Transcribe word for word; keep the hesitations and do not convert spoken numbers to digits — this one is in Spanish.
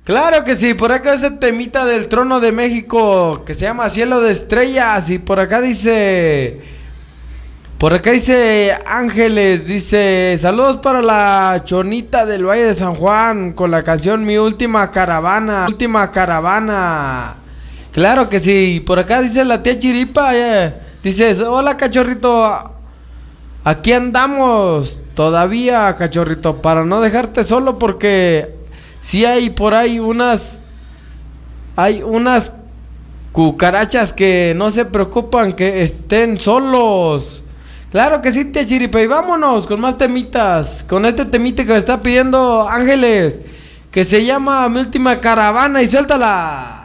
Claro que sí, por acá ese temita del trono de México que se llama Cielo de Estrellas. Y por acá dice, por acá dice Ángeles, dice, saludos para la chonita del Valle de San Juan con la canción Mi Última Caravana, Última Caravana. Claro que sí, por acá dice la tía Chiripa, eh, dice, hola cachorrito, aquí andamos todavía cachorrito, para no dejarte solo porque sí hay por ahí unas, hay unas cucarachas que no se preocupan que estén solos. Claro que sí, tía Chiripa, y vámonos con más temitas, con este temita que me está pidiendo Ángeles, que se llama Mi Última Caravana, y suéltala.